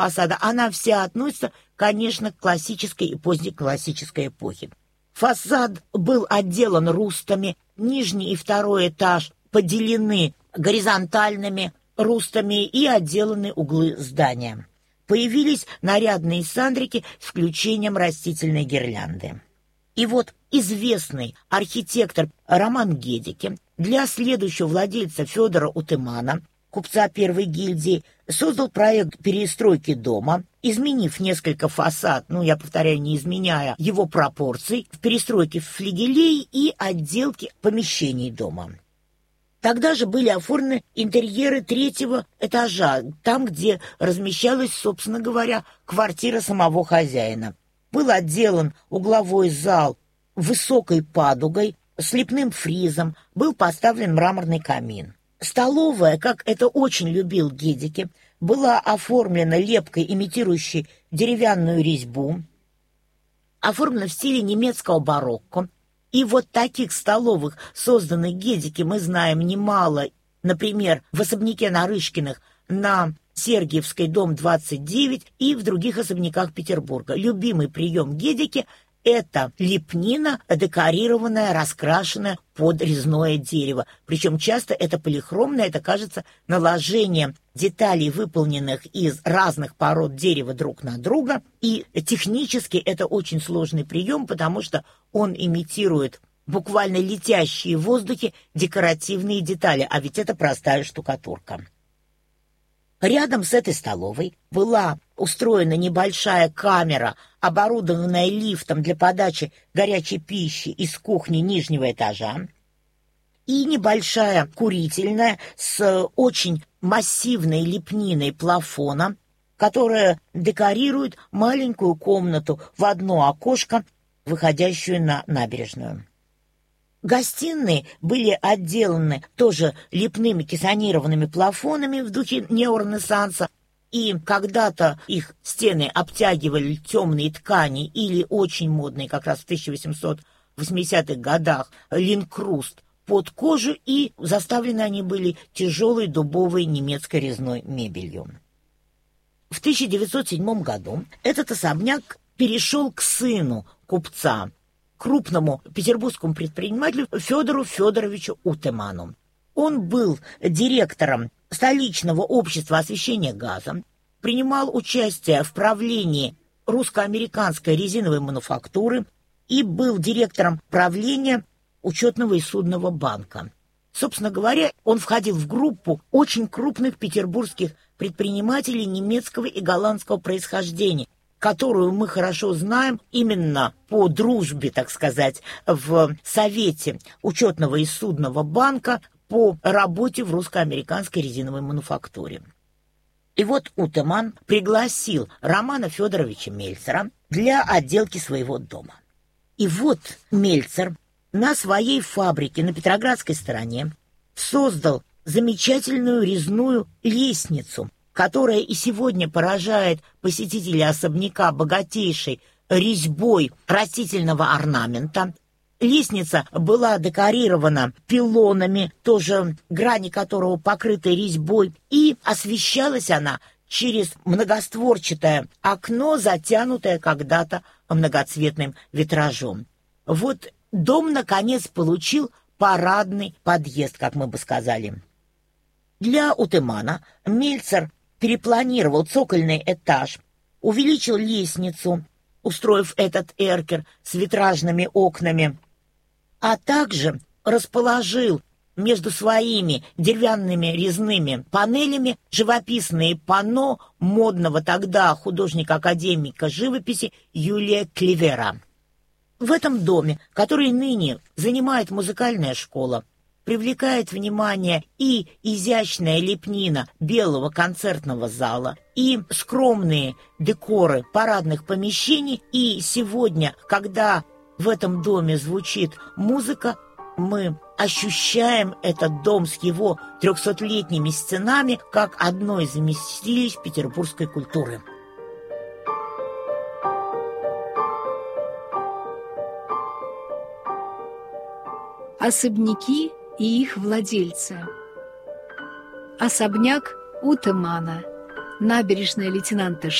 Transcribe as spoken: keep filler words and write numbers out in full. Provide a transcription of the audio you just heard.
фасада, она вся относится, конечно, к классической и позднеклассической эпохе. Фасад был отделан рустами, нижний и второй этаж поделены горизонтальными рустами и отделаны углы здания. Появились нарядные сандрики с включением растительной гирлянды. И вот известный архитектор Роман Гедеке для следующего владельца Федора Утемана, купца первой гильдии, создал проект перестройки дома, изменив несколько фасад, ну, я повторяю, не изменяя его пропорций, в перестройке флигелей и отделке помещений дома. Тогда же были оформлены интерьеры третьего этажа, там, где размещалась, собственно говоря, квартира самого хозяина. Был отделан угловой зал высокой падугой, с лепным фризом, был поставлен мраморный камин. Столовая, как это очень любил Гедеке, была оформлена лепкой, имитирующей деревянную резьбу, оформлена в стиле немецкого барокко. И вот таких столовых, созданных Гедеке, мы знаем немало. Например, в особняке Нарышкиных на Сергиевской, дом двадцать девять, и в других особняках Петербурга. Любимый прием Гедеке — это лепнина, декорированная, раскрашенная под резное дерево. Причем часто это полихромное, это, кажется, наложение деталей, выполненных из разных пород дерева друг на друга. И технически это очень сложный прием, потому что он имитирует буквально летящие в воздухе декоративные детали, а ведь это простая штукатурка. Рядом с этой столовой была устроена небольшая камера, оборудованная лифтом для подачи горячей пищи из кухни нижнего этажа, и небольшая курительная с очень массивной лепниной плафона, которая декорирует маленькую комнату в одно окошко, выходящую на набережную. Гостиные были отделаны тоже лепными кессонированными плафонами в духе неоренессанса, и когда-то их стены обтягивали темные ткани или очень модные, как раз в тысяча восемьсот восьмидесятых годах, линкруст под кожу, и заставлены они были тяжелой дубовой немецкой резной мебелью. В тысяча девятьсот седьмом году этот особняк перешел к сыну купца, крупному петербургскому предпринимателю Федору Федоровичу Утеману. Он был директором столичного общества освещения газом, принимал участие в правлении русско-американской резиновой мануфактуры и был директором правления учетного и судного банка. Собственно говоря, он входил в группу очень крупных петербургских предпринимателей немецкого и голландского происхождения, которую мы хорошо знаем именно по дружбе, так сказать, в Совете учетного и судного банка по работе в русско-американской резиновой мануфактуре. И вот Утеман пригласил Романа Федоровича Мельцера для отделки своего дома. И вот Мельцер на своей фабрике на Петроградской стороне создал замечательную резную лестницу, которая и сегодня поражает посетителей особняка богатейшей резьбой растительного орнамента. Лестница была декорирована пилонами, тоже грани которого покрыты резьбой, и освещалась она через многостворчатое окно, затянутое когда-то многоцветным витражом. Вот дом, наконец, получил парадный подъезд, как мы бы сказали. Для Утемана Мельцер перепланировал цокольный этаж, увеличил лестницу, устроив этот эркер с витражными окнами, а также расположил между своими деревянными резными панелями живописные панно модного тогда художника-академика живописи Юлия Клевера. В этом доме, который ныне занимает музыкальная школа, привлекает внимание и изящная лепнина белого концертного зала, и скромные декоры парадных помещений. И сегодня, когда в этом доме звучит музыка, мы ощущаем этот дом с его трехсотлетними стенами как одно из вместилищ петербургской культуры. Особняки и их владельцы. Особняк Утемана. Набережная лейтенанта